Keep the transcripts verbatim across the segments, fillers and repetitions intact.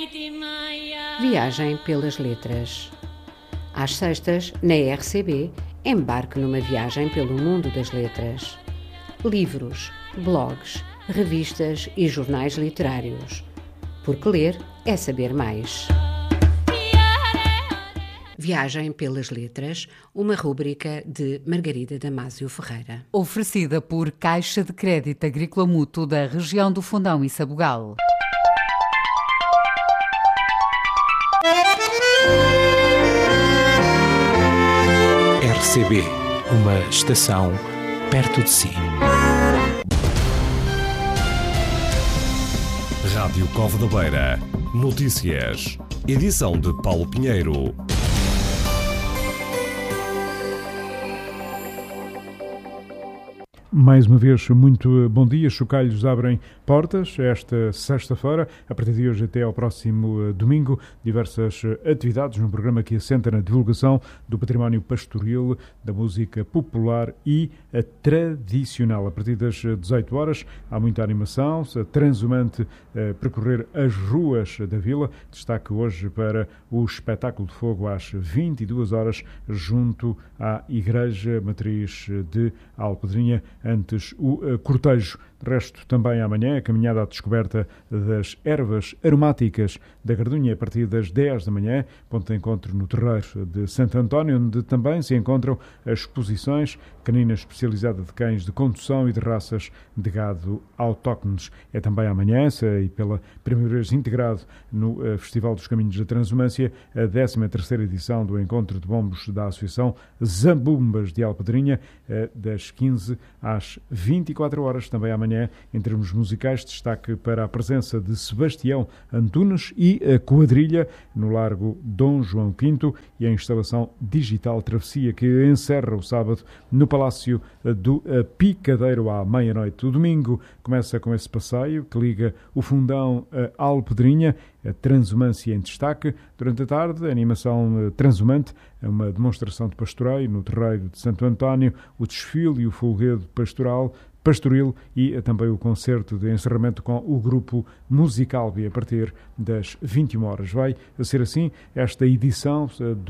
Viagem pelas letras. Às sextas, na R C B, embarque numa viagem pelo mundo das letras. Livros, blogs, revistas e jornais literários. Porque ler é saber mais. Viagem pelas letras, uma rúbrica de Margarida Damasio Ferreira. Oferecida por Caixa de Crédito Agrícola Mútuo da região do Fundão e Sabugal. R C B, uma estação perto de si. Rádio Cova da Beira. Notícias. Edição de Paulo Pinheiro. Mais uma vez, muito bom dia. Chocalhos abrem portas esta sexta-feira. A partir de hoje até ao próximo domingo, diversas atividades no programa que assenta na divulgação do património pastoril, da música popular e a tradicional. A partir das dezoito horas há muita animação, transhumante a percorrer as ruas da vila. Destaque hoje para o espetáculo de fogo às vinte e duas horas junto à Igreja Matriz de Alpedrinha, antes o uh, cortejo. De resto, também amanhã, a caminhada à descoberta das ervas aromáticas da Gardunha, a partir das dez da manhã, ponto de encontro no terreiro de Santo António, onde também se encontram as exposições canina especializada de cães de condução e de raças de gado autóctones. É também amanhã, e pela primeira vez integrado no uh, Festival dos Caminhos da Transhumância, a décima terceira edição do Encontro de Bombos da Associação Zambumbas de Alpedrinha, uh, das quinze às vinte e quatro horas, também amanhã. Em termos musicais, destaque para a presença de Sebastião Antunes e a quadrilha no Largo Dom João quinto e a instalação digital Travessia, que encerra o sábado no Palácio do Picadeiro à meia-noite. O domingo começa com esse passeio que liga o Fundão a Alpedrinha, a transhumância em destaque. Durante a tarde, a animação transhumante, uma demonstração de pastoreio no terreiro de Santo António, o desfile e o folguedo pastoral, pastoril e também o concerto de encerramento com o grupo Musicalbi a partir das vinte e uma horas. Vai ser assim esta edição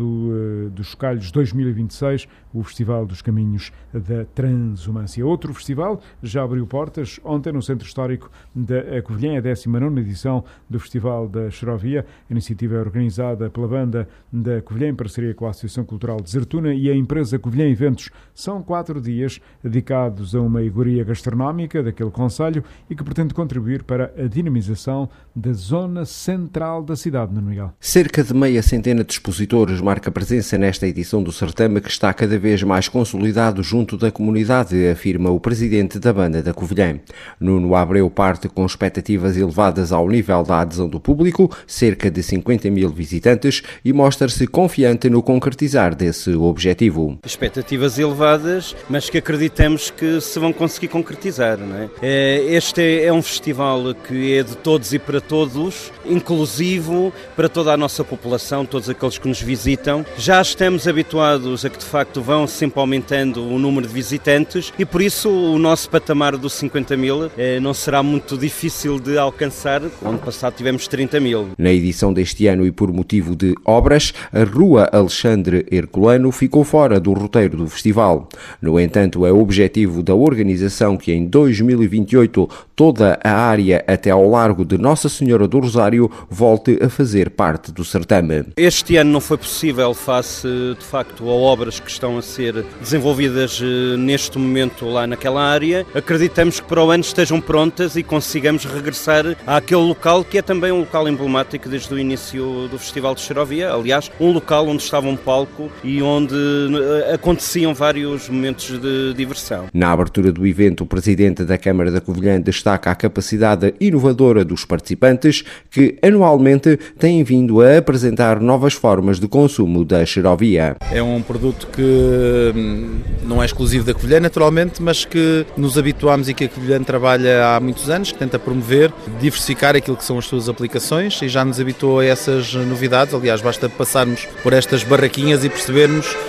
do, dos Chocalhos dois mil e vinte e seis, o Festival dos Caminhos da Transhumância. Outro festival já abriu portas ontem no Centro Histórico da Covilhã, a décima nona edição do Festival da Xerovia. A iniciativa é organizada pela Banda da Covilhã em parceria com a Associação Cultural de Zertuna e a empresa Covilhã Eventos. São quatro dias dedicados a uma alegoria gastronómica daquele concelho e que pretende contribuir para a dinamização da zona central da cidade, Nuno Miguel. Cerca de meia centena de expositores marca presença nesta edição do certame, que está cada vez mais consolidado junto da comunidade, afirma o presidente da Banda da Covilhã. Nuno Abreu parte com expectativas elevadas ao nível da adesão do público, cerca de cinquenta mil visitantes, e mostra-se confiante no concretizar desse objetivo. Expectativas elevadas, mas que acreditamos que se vão conseguir concretizar, não é? Este é um festival que é de todos e para todos, inclusivo para toda a nossa população, todos aqueles que nos visitam. Já estamos habituados a que de facto vão sempre aumentando o número de visitantes e por isso o nosso patamar dos cinquenta mil não será muito difícil de alcançar. O ano passado tivemos trinta mil. Na edição deste ano e por motivo de obras, a Rua Alexandre Herculano ficou fora do roteiro do festival. No entanto, é o objetivo da organização que em dois mil e vinte e oito toda a área até ao Largo de Nossa Senhora do Rosário volte a fazer parte do certame. Este ano não foi possível face, de facto, a obras que estão a ser desenvolvidas neste momento lá naquela área. Acreditamos que para o ano estejam prontas e consigamos regressar àquele local que é também um local emblemático desde o início do Festival de Xerovia. Aliás, um local onde estava um palco e onde aconteciam vários momentos de diversão. Na abertura do evento, o presidente da Câmara da Covilhã destaca a capacidade inovadora dos participantes, que anualmente têm vindo a apresentar novas formas de consumo da xerovia. É um produto que não é exclusivo da Covilhã, naturalmente, mas que nos habituámos e que a Covilhã trabalha há muitos anos, que tenta promover, diversificar aquilo que são as suas aplicações e já nos habituou a essas novidades. Aliás, basta passarmos por estas barraquinhas e percebermos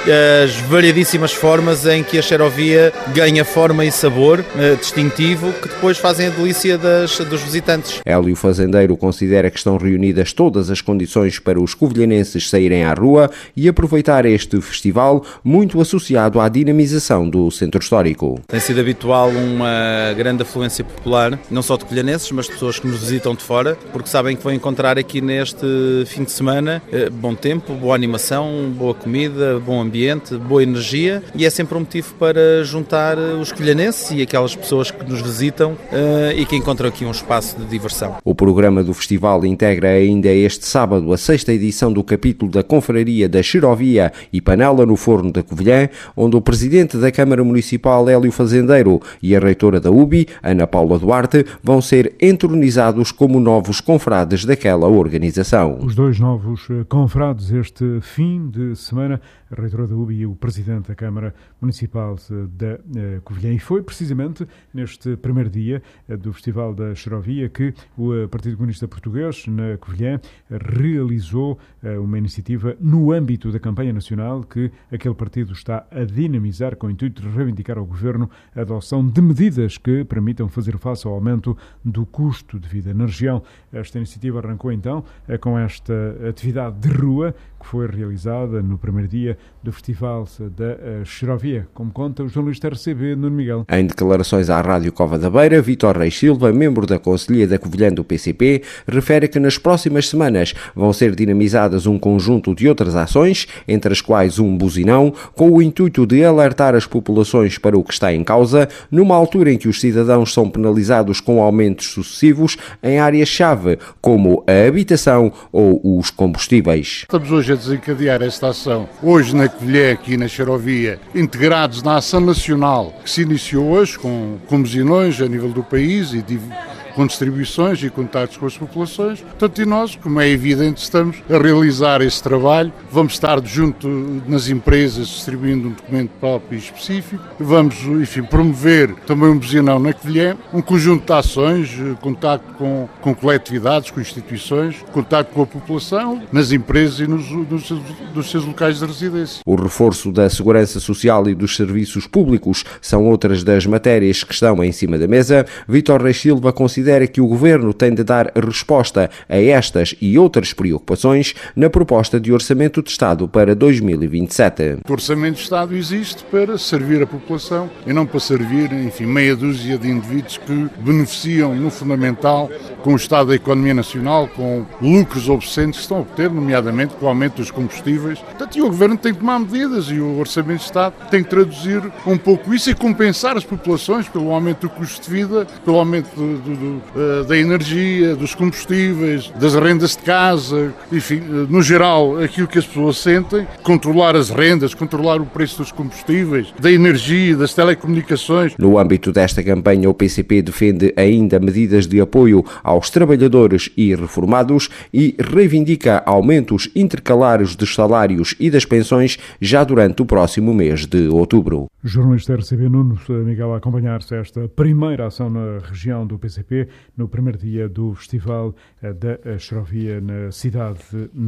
as variedíssimas formas em que a xerovia ganha forma e sabor uh, distintivo que depois fazem a delícia das, dos visitantes. Hélio Fazendeiro considera que estão reunidas todas as condições para os covilhanenses saírem à rua e aproveitar este festival muito associado à dinamização do centro histórico. Tem sido habitual uma grande afluência popular, não só de covilhanenses, mas de pessoas que nos visitam de fora, porque sabem que vão encontrar aqui neste fim de semana bom tempo, boa animação, boa comida, bom ambiente, boa energia, e é sempre um motivo para juntar os covilhanenses e aquelas pessoas que nos visitam uh, e que encontram aqui um espaço de diversão. O programa do festival integra ainda este sábado a sexta edição do capítulo da Confraria da Xerovia e Panela no Forno da Covilhã, onde o presidente da Câmara Municipal, Hélio Fazendeiro, e a reitora da U B I, Ana Paula Duarte, vão ser entronizados como novos confrades daquela organização. Os dois novos confrades este fim de semana, a reitora da U B I e o presidente da Câmara Municipal da Covilhã. E foi precisamente neste primeiro dia do Festival da Xerovia que o Partido Comunista Português, na Covilhã, realizou uma iniciativa no âmbito da campanha nacional que aquele partido está a dinamizar com o intuito de reivindicar ao Governo a adoção de medidas que permitam fazer face ao aumento do custo de vida na região. Esta iniciativa arrancou então com esta atividade de rua que foi realizada no primeiro dia do Festival da Xerovia, como conta o jornalista R C B, Nuno Miguel. Em declarações à Rádio Cova da Beira, Vítor Reis Silva, membro da Conselhia da Covilhã do P C P, refere que nas próximas semanas vão ser dinamizadas um conjunto de outras ações, entre as quais um buzinão, com o intuito de alertar as populações para o que está em causa, numa altura em que os cidadãos são penalizados com aumentos sucessivos em áreas-chave, como a habitação ou os combustíveis. Estamos hoje a desencadear esta ação, hoje na Covilhã, aqui na Xerovia, integrados na ação nacional que se iniciou hoje com, com buzinões a nível do país e de, com distribuições e contactos com as populações. Portanto, e nós, como é evidente, estamos a realizar esse trabalho. Vamos estar junto nas empresas distribuindo um documento próprio e específico. Vamos, enfim, promover também um buzinão na Covilhã, um conjunto de ações, contacto com, com coletividades, com instituições, contacto com a população, nas empresas e nos, nos, nos seus locais de residência. O reforço da segurança social e dos serviços públicos são outras das matérias que estão em cima da mesa. Vítor Reis Silva considera que o Governo tem de dar resposta a estas e outras preocupações na proposta de Orçamento de Estado para dois mil e vinte e sete. O Orçamento de Estado existe para servir a população e não para servir, enfim, meia dúzia de indivíduos que beneficiam no fundamental com o estado da economia nacional, com lucros obscenos que estão a obter, nomeadamente com o aumento dos combustíveis. Portanto, e o Governo tem que tomar medidas e o Orçamento de Estado tem que traduzir um pouco isso e compensar as populações pelo aumento do custo de vida, pelo aumento do, do, do da energia, dos combustíveis, das rendas de casa, enfim, no geral, aquilo que as pessoas sentem, controlar as rendas, controlar o preço dos combustíveis, da energia, das telecomunicações. No âmbito desta campanha, o P C P defende ainda medidas de apoio aos trabalhadores e reformados e reivindica aumentos intercalares dos salários e das pensões já durante o próximo mês de outubro. Jornalista R C B Nuno Miguel a acompanhar-se esta primeira ação na região do P C P, no primeiro dia do Festival da Xerovia na cidade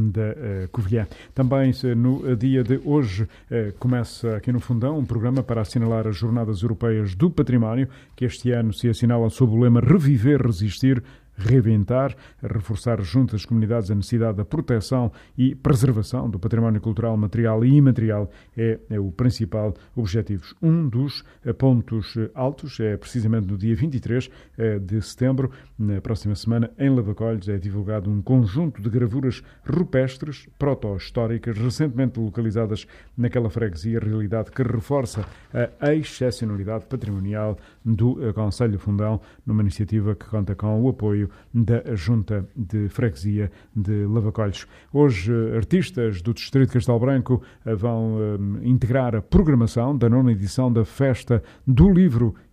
da Covilhã. Também no dia de hoje começa aqui no Fundão um programa para assinalar as Jornadas Europeias do Património, que este ano se assinalam sob o lema Reviver, Resistir, Reinventar, reforçar junto às comunidades a necessidade da proteção e preservação do património cultural, material e imaterial é, é o principal objetivo. Um dos pontos altos é precisamente no dia vinte e três de setembro, na próxima semana, em Lavacolhos, é divulgado um conjunto de gravuras rupestres proto-históricas recentemente localizadas naquela freguesia, realidade que reforça a excepcionalidade patrimonial do Concelho de Fundão, numa iniciativa que conta com o apoio da Junta de Freguesia de Lavacolhos. Hoje, artistas do Distrito de Castelo Branco vão um, integrar a programação da nona edição da Festa do Livro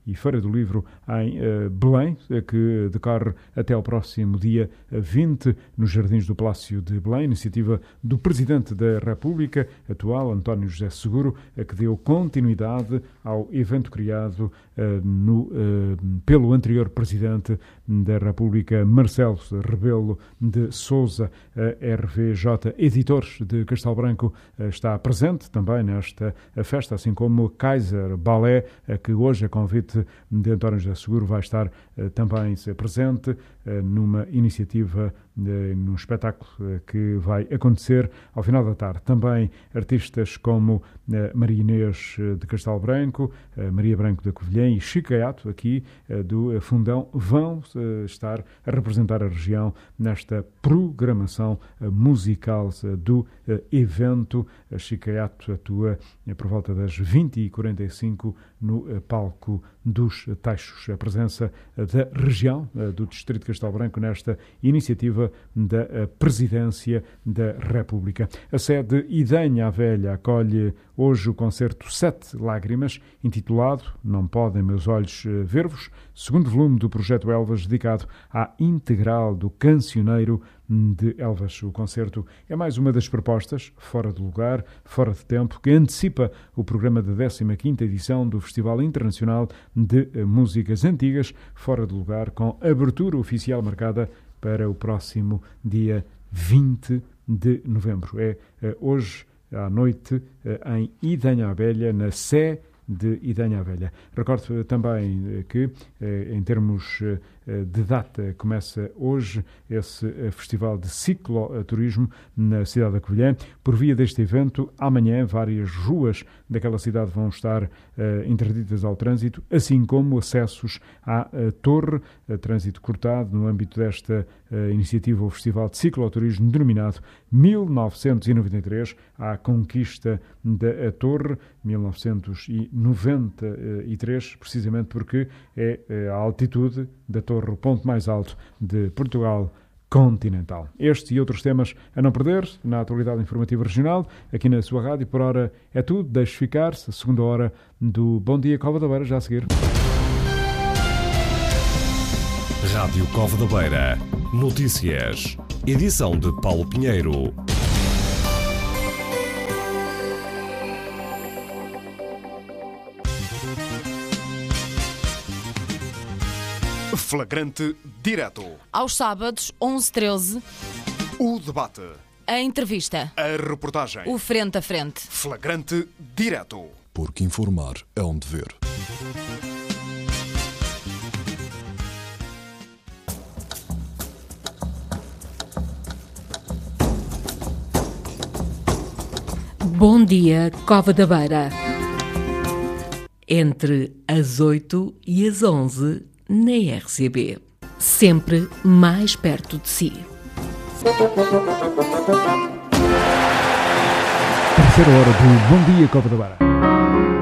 e Feira do Livro em uh, Belém, que decorre até ao próximo dia vinte nos Jardins do Palácio de Belém, iniciativa do Presidente da República atual, António José Seguro, que deu continuidade ao evento criado uh, no, uh, pelo anterior Presidente da República, Marcelo Rebelo de Sousa. A R V J Editores de Castelo Branco uh, está presente também nesta festa, assim como Kaiser Ballet, uh, que hoje, a convite de António José Seguro, vai estar uh, também presente uh, numa iniciativa, uh, num espetáculo uh, que vai acontecer ao final da tarde. Também artistas como uh, Maria Inês uh, de Castelo Branco, uh, Maria Branco da Covilhã e Chico Gaiato, aqui uh, do uh, Fundão, vão uh, estar a representar a região nesta programação uh, musical uh, do uh, evento. Uh, Chico Gaiato atua uh, por volta das vinte e quarenta e cinco no uh, palco dos uh, Teixos. A presença uh, da região uh, do Distrito de Castelo Branco nesta iniciativa da uh, Presidência da República. A sede Idenha a Velha acolhe hoje o concerto Sete Lágrimas, intitulado Não Podem Meus Olhos Ver-vos, segundo volume do Projeto Elvas, dedicado à integral do cancioneiro de Elvas. O concerto é mais uma das propostas, fora de lugar, fora de tempo, que antecipa o programa da décima quinta edição do Festival Internacional de Músicas Antigas, fora de lugar, com abertura oficial marcada para o próximo dia vinte de novembro. É hoje à noite em Idenha a Velha, na Sé de Idenha a Velha. Recordo também que, em termos de data, começa hoje esse festival de cicloturismo na cidade da Covilhã. Por via deste evento, amanhã várias ruas daquela cidade vão estar uh, interditas ao trânsito, assim como acessos à uh, torre, uh, trânsito cortado no âmbito desta uh, iniciativa, o Festival de Cicloturismo denominado mil novecentos e noventa e três, à conquista da torre, mil novecentos e noventa e três, precisamente porque é a altitude da torre, o ponto mais alto de Portugal continental. Este e outros temas a não perder na atualidade informativa regional, aqui na sua rádio. Por hora é tudo, deixe ficar-se a segunda hora do Bom Dia Cova da Beira, já a seguir. Rádio Cova da Beira, notícias, edição de Paulo Pinheiro. Flagrante direto. Aos sábados, onze e treze. O debate. A entrevista. A reportagem. O frente a frente. Flagrante direto. Porque informar é um dever. Bom dia, Cova da Beira. Entre as oito e as onze na R C B. Sempre mais perto de si. Terceira hora do Bom Dia Cova da Beira.